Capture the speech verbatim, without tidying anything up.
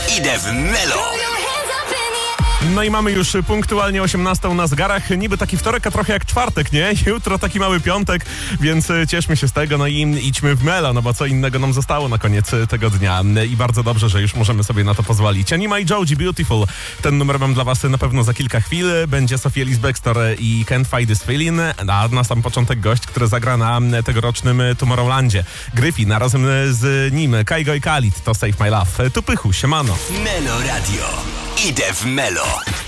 Idę w Melo. No i mamy już punktualnie osiemnastą na zegarach. Niby taki wtorek, a trochę jak czwartek, nie? Jutro taki mały piątek, więc cieszmy się z tego. No i idźmy w Melo, no bo co innego nam zostało na koniec tego dnia. I bardzo dobrze, że już możemy sobie na to pozwolić. Anima i Joji, Beautiful. Ten numer mam dla was na pewno za kilka chwil. Będzie Sophie Ellis Bextor i Can't Fight This Feeling. A na sam początek gość, który zagra na tegorocznym Tomorrowlandzie. Gryffin, a razem z nim Kaigo i Khalid. To Save My Love. Tu Pychu, siemano. Melo Radio. Idę w Melo.